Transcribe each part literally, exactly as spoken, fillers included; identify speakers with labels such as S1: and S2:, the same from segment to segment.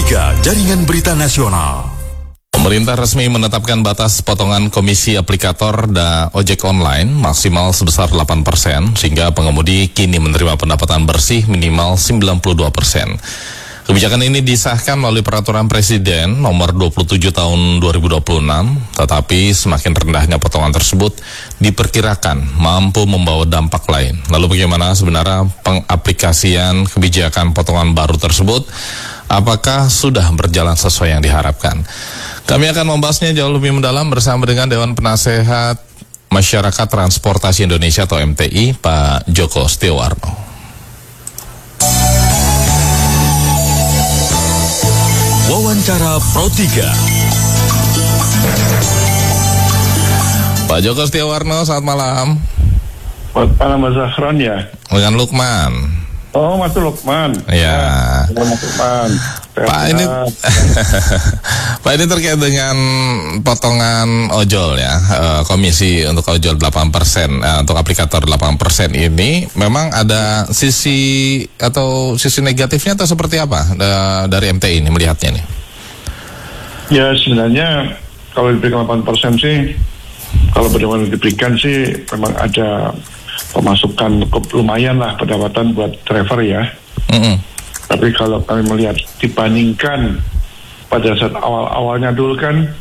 S1: tiga Jaringan Berita Nasional.
S2: Pemerintah resmi menetapkan batas potongan komisi aplikator dan ojek online maksimal sebesar delapan persen, sehingga pengemudi kini menerima pendapatan bersih minimal sembilan puluh dua persen. Kebijakan ini disahkan melalui peraturan Presiden nomor dua puluh tujuh tahun dua ribu dua puluh enam, tetapi semakin rendahnya potongan tersebut diperkirakan mampu membawa dampak lain. Lalu bagaimana sebenarnya pengaplikasian kebijakan potongan baru tersebut? Apakah sudah berjalan sesuai yang diharapkan? Kami akan membahasnya jauh lebih mendalam bersama dengan Dewan Penasehat Masyarakat Transportasi Indonesia atau M T I, Pak Joko Setiawarno.
S1: Wawancara Pro tiga.
S2: Pak Joko Setiawarno, selamat malam.
S3: Selamat malam Mas Zahran ya.
S2: Dengan Lukman.
S3: Oh, Mas Lukman.
S2: Ya.
S3: Mas Lukman.
S2: Pak ini, Pak ini terkait dengan potongan ojol ya, komisi untuk ojol delapan persen, untuk aplikator delapan persen ini memang ada sisi atau sisi negatifnya atau seperti apa dari M T I ini melihatnya nih?
S3: Ya sebenarnya kalau diberikan delapan persen sih, kalau benar-benar diberikan sih memang ada pemasukan lumayan lah pendapatan buat driver ya. Mm-hmm. Tapi kalau kami melihat dibandingkan pada saat awal-awalnya dulu kan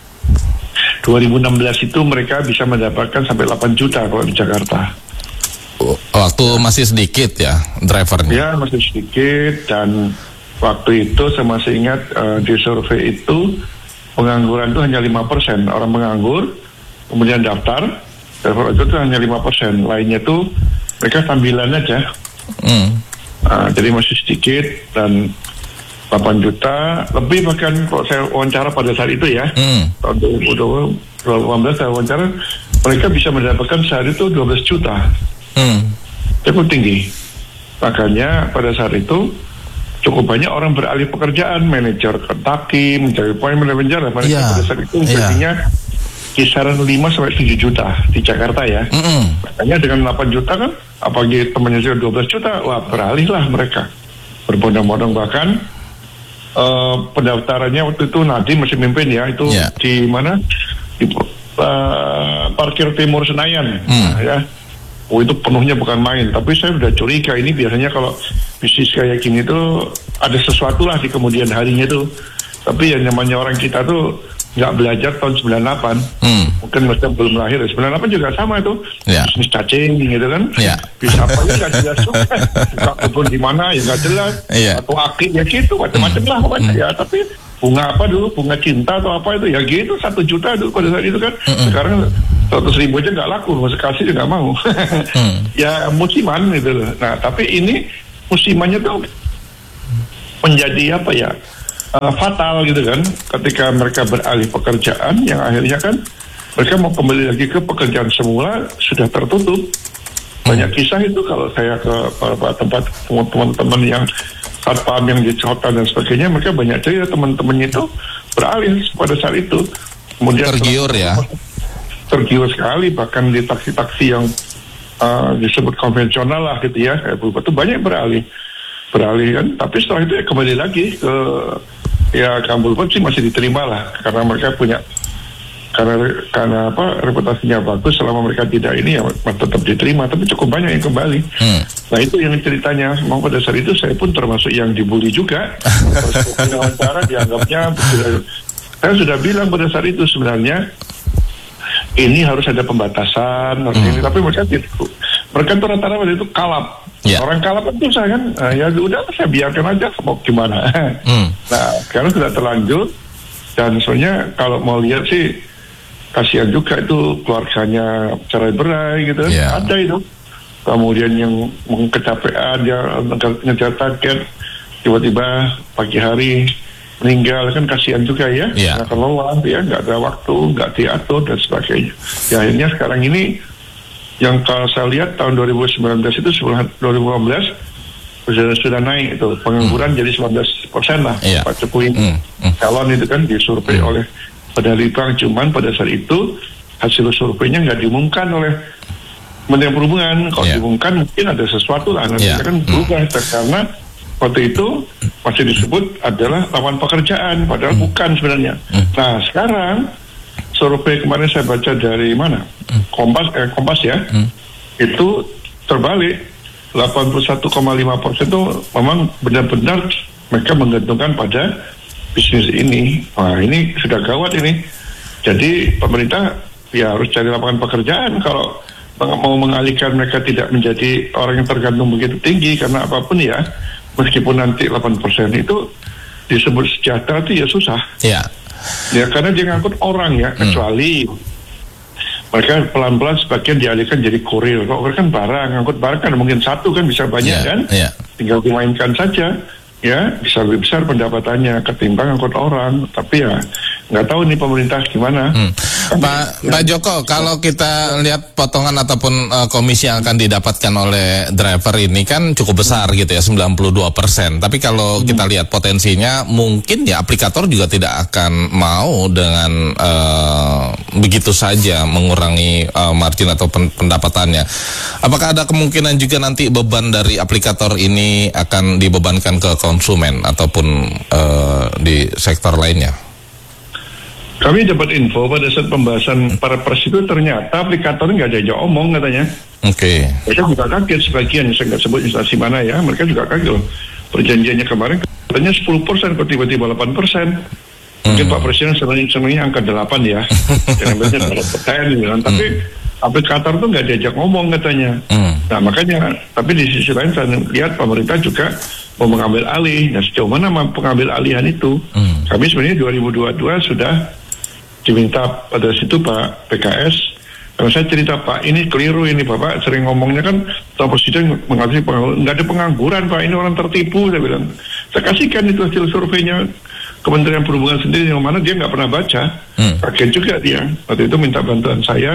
S3: dua ribu enam belas itu mereka bisa mendapatkan sampai delapan juta kalau di Jakarta.
S2: Waktu masih sedikit ya drivernya? Ya
S3: masih sedikit, dan waktu itu saya masih ingat uh, di survei itu pengangguran itu hanya lima persen. Orang menganggur kemudian daftar, driver itu hanya lima persen. Lainnya tuh mereka sambilan aja. Hmm. Nah, jadi masih sedikit, dan delapan juta lebih bahkan kalau saya wawancara pada saat itu ya, mm. tahun dua ribu delapan belas saya wawancara, mereka bisa mendapatkan sehari itu dua belas juta. Mm. Cukup tinggi. Makanya pada saat itu cukup banyak orang beralih pekerjaan, manajer Kentucky, mencari poin manajer, dan yeah. pada saat itu gajinya yeah. kisaran lima sampai tujuh juta di Jakarta ya. Mm-hmm. Makanya dengan delapan juta kan, apalagi temannya juga dua belas juta, wah beralih lah mereka. Berbondong-bondong, bahkan uh, pendaftarannya waktu itu Nadiem masih mimpin ya, itu yeah. di mana? Di uh, parkir Timur Senayan. Mm. Nah, ya. Oh itu penuhnya bukan main, tapi saya udah curiga ini biasanya kalau bisnis kayak gini tuh ada sesuatu lah di kemudian harinya tuh. Tapi yang namanya orang kita tuh nggak belajar tahun sembilan puluh delapan, hmm. mungkin mereka belum lahir. sembilan puluh delapan juga sama itu, yeah. bisnis cacing gitu kan, yeah. bisa apa ya nggak jelas juga, buka kebun di mana ya nggak jelas, yeah. atau akik ya gitu, macam-macam lah pokoknya hmm. ya. Tapi bunga apa dulu, bunga cinta atau apa itu ya gitu, satu juta dulu pada saat itu kan, hmm. sekarang seratus ribu aja nggak laku, mau sekasih juga nggak mau, hmm. ya musiman gitu loh. Nah tapi ini musimannya tuh menjadi apa ya? Uh, fatal gitu kan, ketika mereka beralih pekerjaan yang akhirnya kan mereka mau kembali lagi ke pekerjaan semula sudah tertutup. Banyak kisah itu kalau saya ke beberapa tempat teman-teman yang satpam yang di hotel dan sebagainya, mereka banyak cerita teman-temannya itu beralih pada saat itu. Kemudian
S2: tergiur ya,
S3: tergiur sekali, bahkan di taksi-taksi yang uh, disebut konvensional lah gitu ya, kayak itu banyak beralih beralih kan, tapi setelah itu ya kembali lagi ke ya Kampul pun sih masih diterima lah, karena mereka punya karena karena apa reputasinya bagus, selama mereka tidak ini ya tetap diterima, tapi cukup banyak yang kembali. Hmm. Nah itu yang ceritanya, mau pada saat itu saya pun termasuk yang dibully juga. Terus wawancara dianggapnya, saya sudah bilang pada saat itu sebenarnya ini harus ada pembatasan, harus hmm. ini, tapi mereka mereka tuh rata-rata itu kalap. Yeah. Orang kalap itu saya kan, uh, ya udah saya biarkan aja, mau gimana. Mm. Nah, sekarang sudah terlanjur, dan soalnya kalau mau lihat sih, kasihan juga itu keluarganya cerai berai gitu, yeah. ada itu. Kemudian yang kecapean, dia ngejar target, tiba-tiba pagi hari meninggal, kan kasihan juga ya, yeah. nggak kelola, ya nggak ada waktu, nggak diatur dan sebagainya. Ya akhirnya sekarang ini yang kalau saya lihat tahun dua ribu sembilan belas itu sebelum dua ribu lima belas sudah, sudah naik itu pengangguran hmm. jadi sembilan belas persen lah. Yeah. Pak Jokowi hmm. Hmm. calon itu kan disurvei hmm. oleh Pedali Bank, cuman pada saat itu hasil surveinya nggak diumumkan oleh Kementerian Perhubungan. Kalau yeah. diumumkan mungkin ada sesuatu lah, nanti yeah. kan berubah hmm. karena waktu itu masih disebut adalah lawan pekerjaan, padahal hmm. bukan sebenarnya. Hmm. Nah sekarang survei kemarin saya baca dari mana? Hmm. Kompas, eh, Kompas ya, hmm. itu terbalik. delapan puluh satu koma lima persen itu memang benar-benar mereka menggantungkan pada bisnis ini. Wah ini sudah gawat ini. Jadi pemerintah ya harus cari lapangan pekerjaan kalau mau mengalihkan mereka tidak menjadi orang yang tergantung begitu tinggi karena apapun ya. Meskipun nanti delapan persen itu disebut sejahtera itu ya susah.
S2: Iya.
S3: Ya karena dia ngangkut orang ya, hmm. kecuali mereka pelan-pelan sebagian dialihkan jadi kurir. Kalau kurir kan barang, ngangkut barang kan mungkin satu kan bisa banyak yeah, kan. Yeah. Tinggal dimainkan saja. Ya bisa lebih besar pendapatannya ketimbang ngangkut orang. Tapi ya nggak tahu nih pemerintah gimana. Hmm.
S2: Pak, ya. Pak Joko, kalau kita lihat potongan ataupun uh, komisi yang akan didapatkan oleh driver ini kan cukup besar gitu ya, sembilan puluh dua persen. Tapi kalau hmm. kita lihat potensinya, mungkin ya aplikator juga tidak akan mau dengan uh, begitu saja mengurangi uh, margin atau pen pendapatannya. Apakah ada kemungkinan juga nanti beban dari aplikator ini akan dibebankan ke konsumen ataupun uh, di sektor lainnya?
S3: Kami dapat info pada saat pembahasan para pers itu ternyata aplikatornya nggak diajak omong katanya.
S2: Oke. Okay.
S3: Mereka juga kaget sebagian, saya nggak sebut instansi mana ya, mereka juga kaget loh. Perjanjiannya kemarin katanya sepuluh persen, kok tiba-tiba delapan persen. Mungkin hmm. Pak Presiden senangnya angka delapan ya. Jangan biasanya delapan persen gitu kan. Tapi aplikator tuh nggak diajak ngomong katanya. Hmm. Nah makanya, tapi di sisi lain saya lihat pemerintah juga mau mengambil alih. Nah sejauh mana pengambil alihan itu? Hmm. Kami sebenarnya dua ribu dua puluh dua sudah diminta pada situ Pak P K S, karena saya cerita Pak ini keliru ini Bapak sering ngomongnya kan Pak Presiden mengatasi pengangguran, nggak ada pengangguran Pak, ini orang tertipu, saya bilang. Saya kasihkan itu hasil surveinya Kementerian Perhubungan sendiri yang mana dia nggak pernah baca. hmm. Kaget juga dia. Waktu itu minta bantuan saya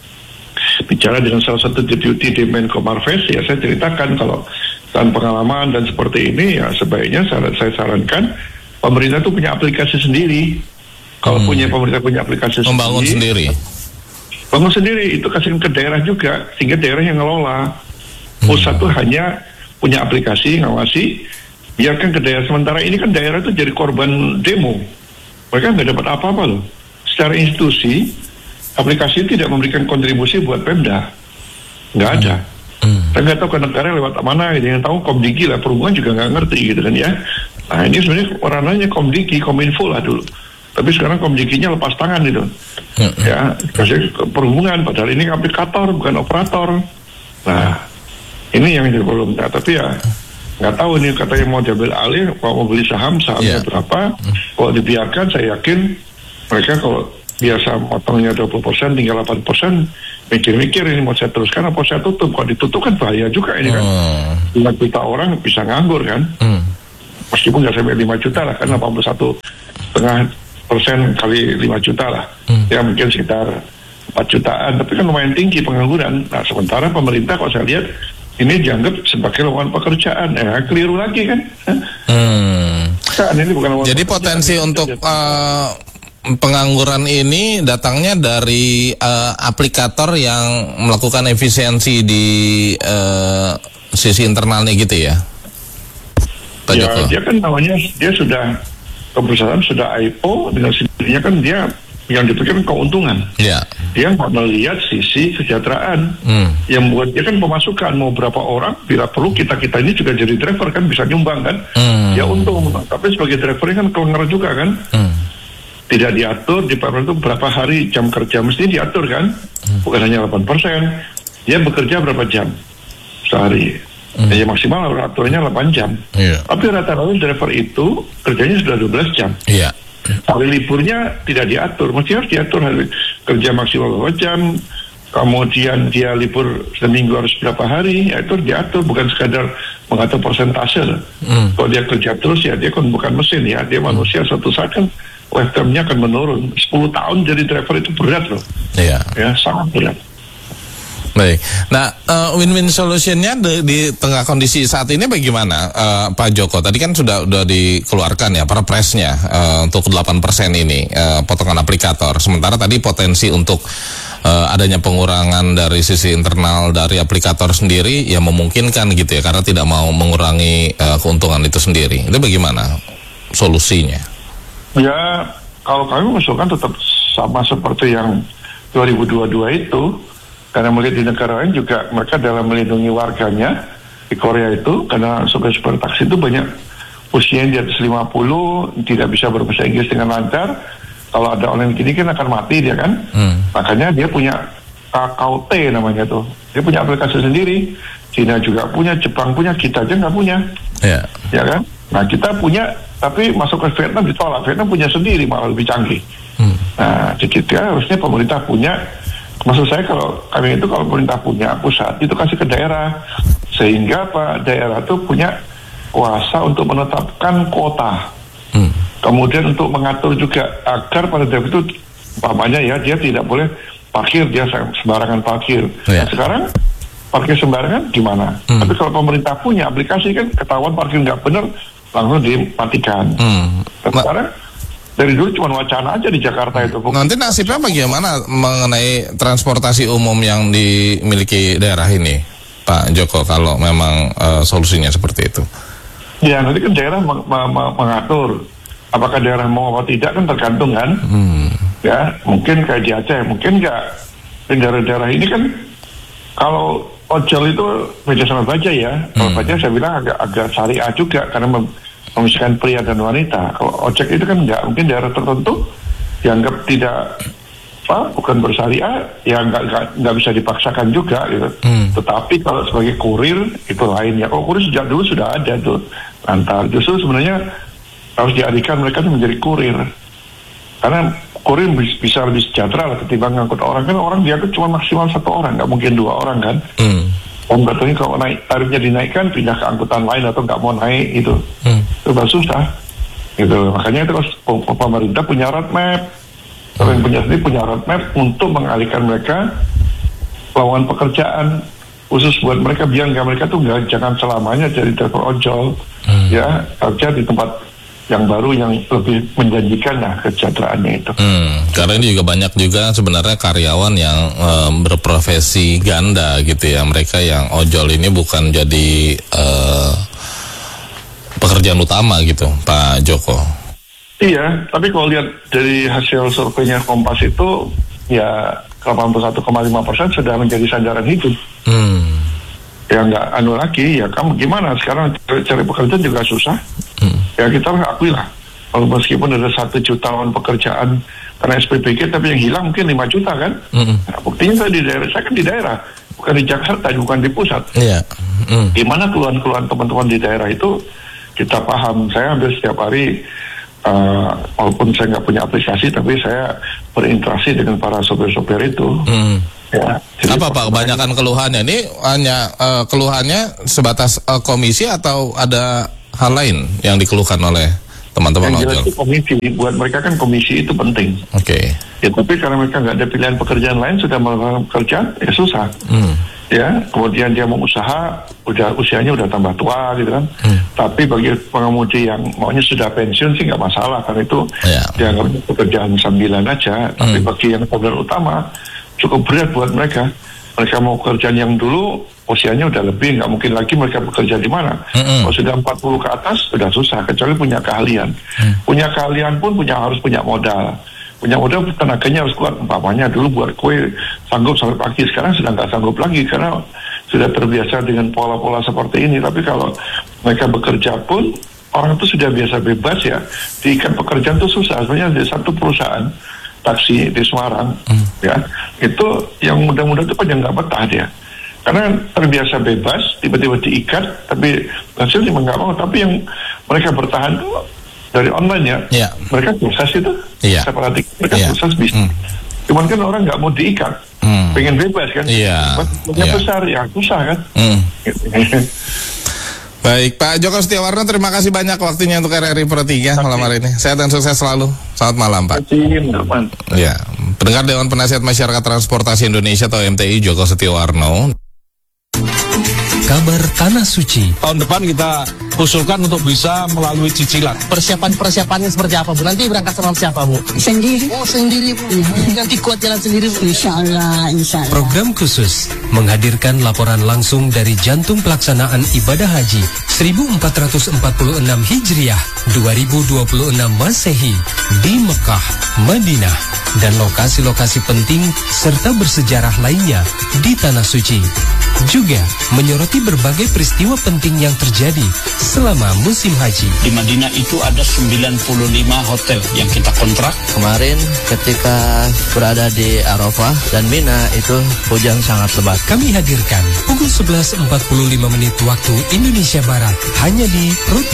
S3: bicara dengan salah satu deputi di Menko Marves, ya saya ceritakan kalau dan pengalaman dan seperti ini ya sebaiknya saya, saya sarankan pemerintah itu punya aplikasi sendiri. Kalau hmm. punya pemerintah punya aplikasi
S2: membangun sendiri,
S3: sendiri, bangun sendiri itu kasihkan ke daerah juga, sehingga daerah yang ngelola. Pusat tuh hmm. hanya punya aplikasi ngawasi, biarkan ke daerah. Sementara ini kan daerah itu jadi korban demo, mereka nggak dapat apa-apa loh. Secara institusi, aplikasi tidak memberikan kontribusi buat Pemda, nggak ada. Hmm. Saya nggak tahu ke negara lewat mana, gitu. Yang tahu Komdigi lah, perhubungan juga nggak ngerti gitu kan ya. Nah ini sebenarnya ranahnya Komdigi, Kominfo lah dulu. Tapi sekarang Komdiginya lepas tangan itu, hmm. ya kasih perhubungan. Padahal ini aplikator bukan operator. Nah ini yang jadi problem. Nah, tapi ya nggak tahu nih katanya mau diambil alih, mau beli saham sahamnya yeah. berapa? Hmm. Kalau dibiarkan, saya yakin mereka kalau biasa motongnya dua puluh persen tinggal delapan persen, mikir-mikir ini mau saya teruskan apa saya tutup. Kalau ditutup kan bahaya juga ini kan. lima juta orang bisa nganggur kan. Hmm. Meskipun nggak sampai lima juta lah, kan delapan puluh satu setengah persen kali lima juta lah, hmm. ya mungkin sekitar empat jutaan, tapi kan lumayan tinggi pengangguran. Nah sementara pemerintah kalau saya lihat ini dianggap sebagai lawan pekerjaan, ya keliru lagi kan.
S2: Hmm.
S3: Kan, ini bukan
S2: jadi potensi untuk uh, pengangguran ini datangnya dari uh, aplikator yang melakukan efisiensi di uh, sisi internalnya gitu ya, Pak
S3: ya,
S2: Joko?
S3: Dia kan namanya dia sudah perusahaan sudah I P O, dengan sendirinya kan dia yang dipikirkan keuntungan. Yeah. Dia nggak melihat sisi kesejahteraan. Mm. Yang buat dia kan pemasukan, mau berapa orang, bila perlu kita-kita ini juga jadi driver kan bisa nyumbang kan. Mm. Ya untung, tapi sebagai driver ini kan kelengar juga kan. Mm. Tidak diatur, di Permen itu berapa hari jam kerja, mesti diatur kan. Mm. Bukan hanya delapan persen. Dia bekerja berapa jam sehari. Hmm. Ya maksimal aturannya delapan jam. Yeah. Tapi rata-rata driver itu kerjanya sudah dua belas jam.
S2: Yeah.
S3: Hari liburnya tidak diatur, mesti harus diatur hari kerja maksimal dua jam. Kemudian dia libur seminggu harus berapa hari, ya itu diatur, bukan sekadar mengatur persentase. Hmm. Kalau dia kerja terus ya dia kan bukan mesin ya, dia manusia. Hmm. Suatu saat kan lifetime-nya akan menurun. sepuluh tahun jadi driver itu berat loh. Yeah. Ya sangat berat.
S2: Baik. Nah, uh, win-win solutionnya di, di tengah kondisi saat ini bagaimana, uh, Pak Joko? Tadi kan sudah sudah dikeluarkan ya perpresnya uh, untuk delapan persen ini uh, potongan aplikator. Sementara tadi potensi untuk uh, adanya pengurangan dari sisi internal dari aplikator sendiri yang memungkinkan gitu ya, karena tidak mau mengurangi uh, keuntungan itu sendiri. Itu bagaimana solusinya?
S3: Ya, kalau kami mengusulkan tetap sama seperti yang dua ribu dua puluh dua itu. Karena melihat di negara lain juga mereka dalam melindungi warganya di Korea itu, karena sopir-sopir taksi itu banyak usianya di atas lima puluh, tidak bisa berbahasa Inggris dengan lancar. Kalau ada online gini kan akan mati dia kan. Hmm. Makanya dia punya K K O T namanya tuh. Dia punya aplikasi sendiri. Cina juga punya, Jepang punya, kita aja nggak punya. Yeah. Ya kan? Nah kita punya, tapi masuk ke Vietnam ditolak. Vietnam punya sendiri malah lebih canggih. Hmm. Nah jadi dia harusnya pemerintah punya. Maksud saya kalau kami itu kalau pemerintah punya pusat itu kasih ke daerah, sehingga Pak daerah itu punya kuasa untuk menetapkan kuota, hmm. kemudian untuk mengatur juga agar pada daerah itu umpamanya ya dia tidak boleh parkir, dia sembarangan parkir. Yeah. Nah, sekarang parkir sembarangan gimana? Hmm. Tapi kalau pemerintah punya aplikasi kan ketahuan parkir nggak benar langsung dimatikan. Hmm. Nah, sekarang dari dulu cuma wacana aja di Jakarta itu.
S2: Nanti nasibnya bagaimana mengenai transportasi umum yang dimiliki daerah ini, Pak Joko, kalau memang uh, solusinya seperti itu?
S3: Ya, nanti kan daerah meng- meng- mengatur. Apakah daerah mau atau tidak kan tergantung kan? Hmm. Ya, mungkin kayak di Aceh, mungkin nggak. Di daerah-daerah ini kan, kalau ojol itu beda sama baja ya. Hmm. Kalau baja saya bilang agak agak syariah juga, karena mem- memisahkan pria dan wanita. Kalau ojek itu kan nggak mungkin daerah tertentu dianggap tidak apa bukan bersyariah, ya nggak nggak nggak bisa dipaksakan juga gitu. Hmm. Tetapi kalau sebagai kurir itu lain ya. Kalau kurir sejak dulu sudah ada tuh antar. Justru sebenarnya harus dialihkan mereka menjadi kurir, karena kurir bisa lebih sejahtera lah ketimbang ngangkut orang. Kan orang diangkut cuma maksimal satu orang, nggak mungkin dua orang kan. Hmm. Om katanya kalau naik tarifnya dinaikkan pindah ke angkutan lain atau nggak mau naik itu, hmm. itu udah susah, gitu. Makanya itu pemerintah punya roadmap, hmm. orang punya sendiri punya roadmap untuk mengalihkan mereka lawan pekerjaan khusus buat mereka biar nggak mereka tuh nggak jangan selamanya jadi driver ojol, hmm. ya kerja di tempat yang baru yang lebih menjanjikan lah kesejahteraannya itu. Hmm,
S2: karena ini juga banyak juga sebenarnya karyawan yang um, berprofesi ganda gitu ya, mereka yang ojol ini bukan jadi uh, pekerjaan utama gitu, Pak Joko.
S3: Iya, tapi kalau lihat dari hasil surveinya Kompas itu ya delapan puluh satu koma lima persen sudah menjadi sandaran hidup. Hmm. Ya nggak anu lagi, ya kamu gimana sekarang cari pekerjaan juga susah. Hmm. Ya kita akui lah, kalau meskipun ada satu jutaan pekerjaan karena S P B G, tapi yang hilang mungkin lima juta kan. Hmm. Nah, buktinya saya di daerah, saya kan di daerah, bukan di Jakarta, bukan di pusat. Yeah. Hmm. Gimana keluhan-keluhan teman-teman di daerah itu kita paham. Saya hampir setiap hari, uh, walaupun saya nggak punya aplikasi, tapi saya berinteraksi dengan para sopir-sopir itu. Hmm. Ya,
S2: apa Pak kebanyakan keluhannya ini hanya uh, keluhannya sebatas uh, komisi atau ada hal lain yang dikeluhkan oleh teman-teman ojol?
S3: Yang jelas itu komisi, buat mereka kan komisi itu penting. Oke. Okay. Ya tapi karena mereka nggak ada pilihan pekerjaan lain, sudah melakukan pekerjaan ya susah. Hmm. Ya kemudian dia mau usaha, udah usianya udah tambah tua gitu kan. Hmm. Tapi bagi pengemudi yang maunya sudah pensiun sih nggak masalah, karena itu yeah. dianggap pekerjaan sambilan aja. Hmm. Tapi bagi yang pekerjaan utama cukup berat buat mereka. Mereka mau kerjaan yang dulu usianya udah lebih, nggak mungkin lagi mereka bekerja di mana. Mm-hmm. Kalau sudah empat puluh ke atas sudah susah, kecuali punya keahlian. Mm. Punya keahlian pun punya harus punya modal. Punya modal tenaganya harus kuat. Umpamanya dulu buat kue sanggup sampai pagi, sekarang sudah nggak sanggup lagi karena sudah terbiasa dengan pola-pola seperti ini. Tapi kalau mereka bekerja pun orang itu sudah biasa bebas ya. Diikat pekerjaan itu susah. Sebenarnya di satu perusahaan taksi di Semarang, hmm. ya itu yang muda-muda itu pada nggak betah dia, karena terbiasa bebas, tiba-tiba diikat, tapi hasilnya nggak mau. Tapi yang mereka bertahan itu dari online ya, yeah. mereka sukses itu, yeah. saya perhatikan mereka yeah. sukses bisnis. Hmm. Cuman kan orang nggak mau diikat, hmm. pengen bebas kan, yeah. yeah. besar ya susah kan. Hmm.
S2: Baik, Pak Joko Setiawarno, terima kasih banyak waktunya untuk R R I Pro tiga malam hari ini. Sehat dan sukses selalu. Selamat malam, Pak.
S3: Terima kasih,
S2: ya. Pendengar, Dewan Penasihat Masyarakat Transportasi Indonesia atau M T I Joko Setiawarno.
S4: Kabar Tanah Suci.
S5: Tahun depan kita usulkan untuk bisa melalui cicilan.
S6: Persiapan-persiapannya seperti apa, Bu? Nanti berangkat sama siapa, Bu?
S7: Sendiri.
S6: Oh, sendiri, Bu. Nanti kuat jalan sendiri, Bu.
S7: Insya Allah, insya Allah.
S4: Program khusus menghadirkan laporan langsung dari jantung pelaksanaan ibadah haji seribu empat ratus empat puluh enam Hijriah dua ribu dua puluh enam Masehi di Mekah, Madinah, dan lokasi-lokasi penting serta bersejarah lainnya di Tanah Suci. Juga menyoroti berbagai peristiwa penting yang terjadi selama musim haji.
S8: Di Madinah itu ada sembilan puluh lima hotel yang kita kontrak.
S6: Kemarin ketika berada di Arafah dan Mina itu hujan sangat lebat.
S4: Kami hadirkan pukul sebelas empat puluh lima menit waktu Indonesia Barat hanya di Roti